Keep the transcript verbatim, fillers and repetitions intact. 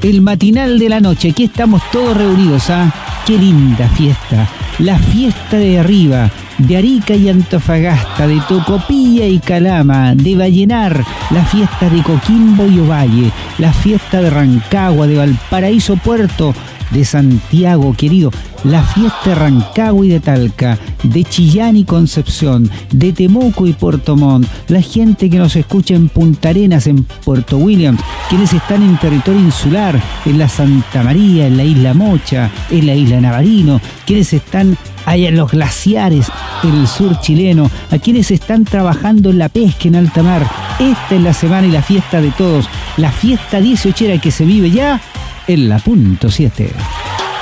el matinal de la noche. Aquí estamos todos reunidos, ¿ah? Qué linda fiesta. La fiesta de arriba, de Arica y Antofagasta, de Tocopilla y Calama, de Vallenar, la fiesta de Coquimbo y Ovalle, la fiesta de Rancagua, de Valparaíso Puerto, de Santiago querido, la fiesta de Rancagua y de Talca, de Chillán y Concepción, de Temuco y Puerto Montt, la gente que nos escucha en Punta Arenas, en Puerto Williams, quienes están en territorio insular, en la Santa María, en la Isla Mocha, en la Isla Navarino, quienes están allá en los glaciares, en el sur chileno, a quienes están trabajando en la pesca en alta mar. Esta es la semana y la fiesta de todos, la fiesta dieciochera que se vive ya en la punto siete.